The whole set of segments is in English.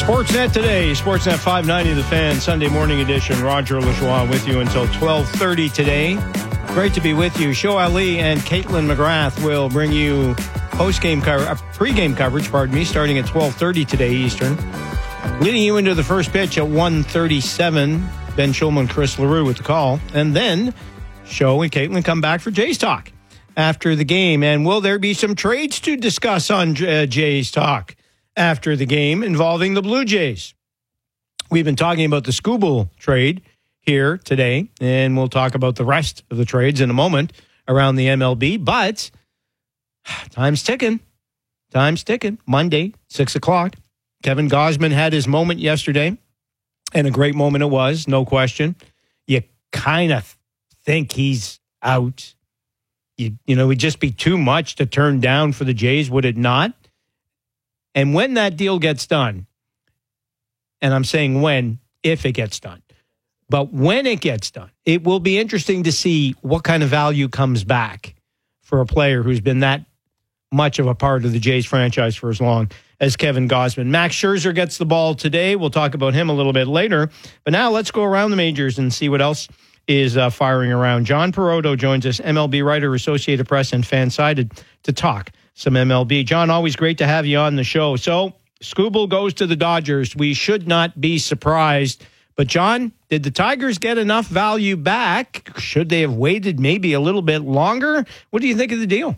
Sportsnet today, Sportsnet 590, The Fan, Sunday morning edition. Roger Lajoie with you until 12:30 today. Great to be with you. Show Ali and Caitlin McGrath will bring you pre-game coverage, starting at 12:30 today Eastern. Leading you into the first pitch at 1:37. Ben Schulman, Chris LaRue with the call. And then Show and Caitlin come back for Jays Talk after the game. And will there be some trades to discuss on Jays Talk after the game involving the Blue Jays? We've been talking about the Skubal trade here today, and we'll talk about the rest of the trades in a moment around the MLB. But time's ticking. Time's ticking. Monday, 6 o'clock. Kevin Gausman had his moment yesterday, and a great moment it was, no question. You kind of think he's out. You know, it'd just be too much to turn down for the Jays, would it not? And when that deal gets done, and I'm saying when, if it gets done, but when it gets done, it will be interesting to see what kind of value comes back for a player who's been that much of a part of the Jays franchise for as long as Kevin Gausman. Max Scherzer gets the ball today. We'll talk about him a little bit later. But now let's go around the majors and see what else is firing around. John Peroto joins us, MLB writer, Associated Press, and Fansided, to talk some MLB. John, always great to have you on the show. So, Skubal goes to the Dodgers. We should not be surprised. But, John, did the Tigers get enough value back? Should they have waited maybe a little bit longer? What do you think of the deal?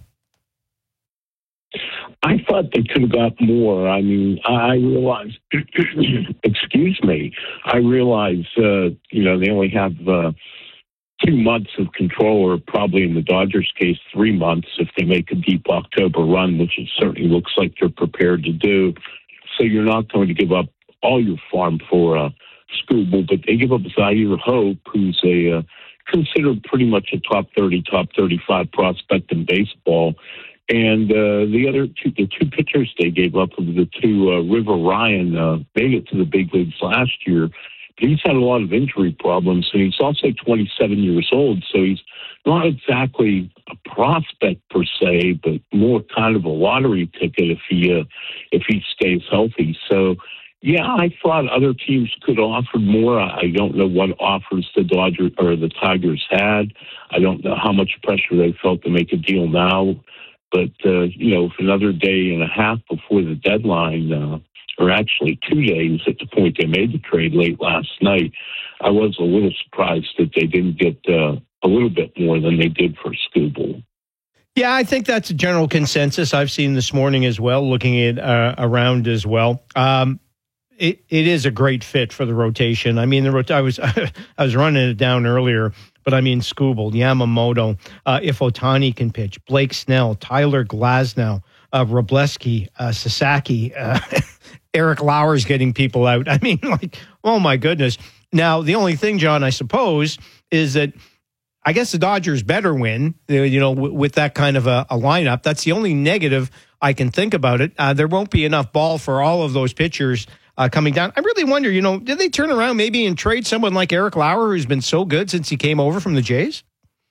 I thought they could have got more. I mean, I realized, excuse me, I realized, they only have 2 months of control, or probably in the Dodgers' case, 3 months if they make a deep October run, which it certainly looks like they're prepared to do. So you're not going to give up all your farm for Skubal, but they give up Zaire Hope, who's considered pretty much a top 30, top 35 prospect in baseball. And the two pitchers they gave up were the two. River Ryan made it to the big leagues last year, but he's had a lot of injury problems, and he's also 27 years old, so he's not exactly a prospect per se, but more kind of a lottery ticket if he stays healthy. So, yeah, I thought other teams could have offered more. I don't know what offers the Dodgers or the Tigers had. I don't know how much pressure they felt to make a deal now. But, for another day and a half before the deadline, or actually 2 days at the point they made the trade late last night, I was a little surprised that they didn't get a little bit more than they did for Skubal. Yeah, I think that's a general consensus I've seen this morning as well, looking at around as well. It is a great fit for the rotation. I mean, I was running it down earlier. But I mean, Skubal, Yamamoto, if Ohtani can pitch, Blake Snell, Tyler Glasnow, Wroblewski, Sasaki, Eric Lauer's getting people out. I mean, oh my goodness. Now, the only thing, John, I suppose, is that I guess the Dodgers better win, with that kind of a lineup. That's the only negative I can think about it. There won't be enough ball for all of those pitchers coming down. I really wonder, did they turn around maybe and trade someone like Eric Lauer, who's been so good since he came over from the Jays?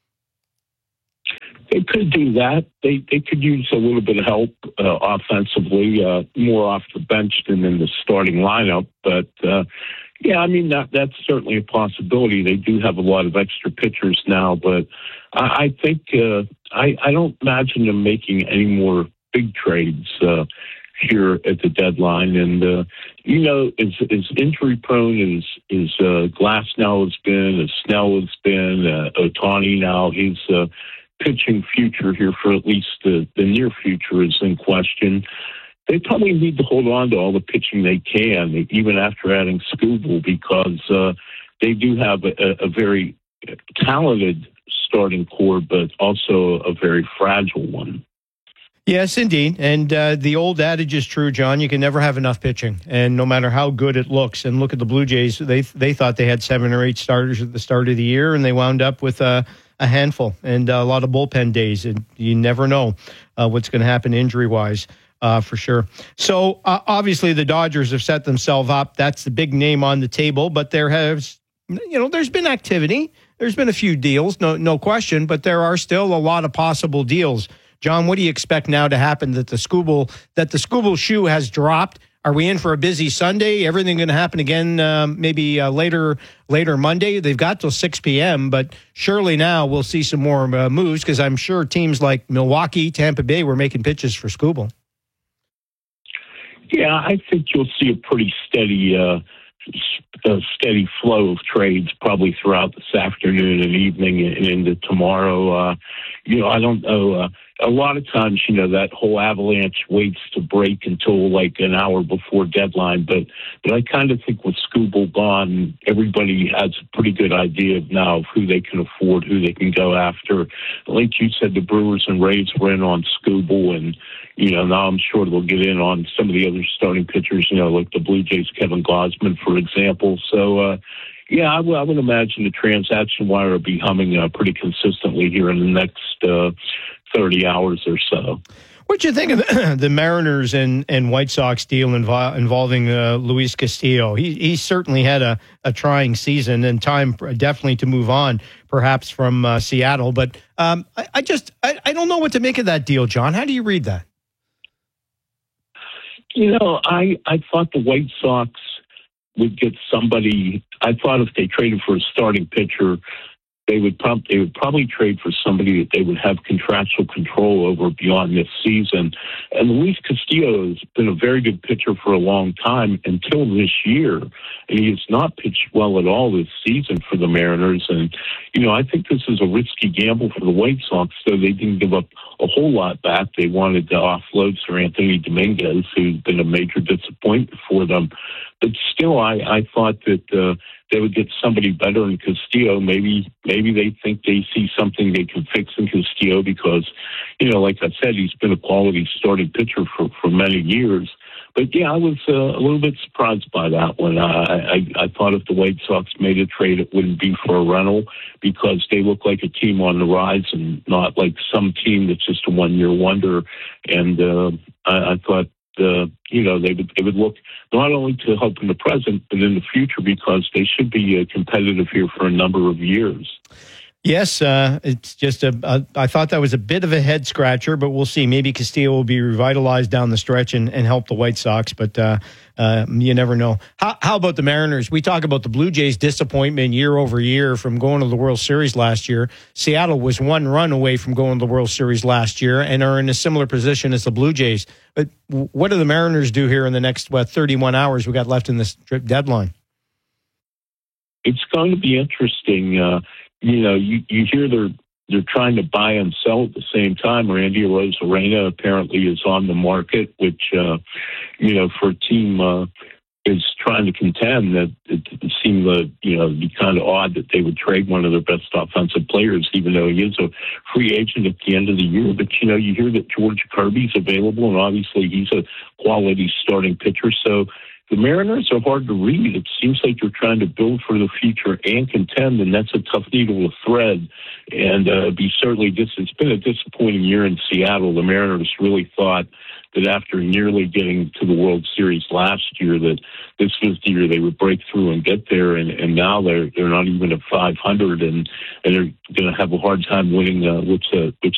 They could do that. They could use a little bit of help offensively, more off the bench than in the starting lineup. But, I mean, that's certainly a possibility. They do have a lot of extra pitchers now, but I think I don't imagine them making any more big trades here at the deadline. And, as injury prone as Glasnow has been, as Snell has been, Ohtani now, his pitching future here for at least the near future is in question. They probably need to hold on to all the pitching they can, even after adding Skubal, because they do have a very talented starting core, but also a very fragile one. Yes, indeed. And the old adage is true, John. You can never have enough pitching, and no matter how good it looks. And look at the Blue Jays. They thought they had 7 or 8 starters at the start of the year, and they wound up with a handful and a lot of bullpen days. And you never know what's going to happen injury-wise, for sure. So, obviously, the Dodgers have set themselves up. That's the big name on the table. But there's been activity. There's been a few deals, no question. But there are still a lot of possible deals. John, what do you expect now to happen that the Skubal shoe has dropped? Are we in for a busy Sunday? Everything going to happen again maybe later Monday? They've got till 6 p.m., but surely now we'll see some more moves because I'm sure teams like Milwaukee, Tampa Bay were making pitches for Skubal. Yeah, I think you'll see a pretty steady flow of trades probably throughout this afternoon and evening and into tomorrow. I don't know. A lot of times, that whole avalanche waits to break until like an hour before deadline. But I kind of think with Skubal gone, everybody has a pretty good idea now of who they can afford, who they can go after. Like you said, the Brewers and Rays were in on Skubal, and now I'm sure they'll get in on some of the other starting pitchers, like the Blue Jays' Kevin Gausman, for example. So, I would imagine the transaction wire will be humming pretty consistently here in the next 30 hours or so. What do you think of the Mariners and White Sox deal involving Luis Castillo? He certainly had a trying season and time definitely to move on, perhaps from Seattle. But I don't know what to make of that deal, John. How do you read that? I thought the White Sox would get somebody. I thought if they traded for a starting pitcher, they would probably trade for somebody that they would have contractual control over beyond this season. And Luis Castillo has been a very good pitcher for a long time until this year. And he has not pitched well at all this season for the Mariners. And, I think this is a risky gamble for the White Sox, so they didn't give up a whole lot back. They wanted to offload Sir Anthony Dominguez, who's been a major disappointment for them. But still, I thought that they would get somebody better in Castillo. Maybe they think they see something they can fix in Castillo because, like I said, he's been a quality starting pitcher for many years. But, I was a little bit surprised by that one. I thought if the White Sox made a trade, it wouldn't be for a rental because they look like a team on the rise and not like some team that's just a one-year wonder. And I thought, they would look not only to help in the present, but in the future because they should be competitive here for a number of years. Yes, it's just I thought that was a bit of a head scratcher, but we'll see. Maybe Castillo will be revitalized down the stretch and help the White Sox, but you never know. How about the Mariners? We talk about the Blue Jays' disappointment year over year from going to the World Series last year. Seattle was one run away from going to the World Series last year and are in a similar position as the Blue Jays. But what do the Mariners do here in the next 31 hours we got left in this deadline? It's going to be interesting. You hear they're trying to buy and sell at the same time. Randy Arozarena apparently is on the market, which, for a team is trying to contend, that it seemed be kind of odd that they would trade one of their best offensive players, even though he is a free agent at the end of the year. But, you hear that George Kirby's available, and obviously he's a quality starting pitcher. So the Mariners are hard to read. It seems like they're trying to build for the future and contend, and that's a tough needle to thread. And it's been a disappointing year in Seattle. The Mariners really thought that after nearly getting to the World Series last year, that this was the year they would break through and get there. And now they're not even at 500, and they're going to have a hard time winning, which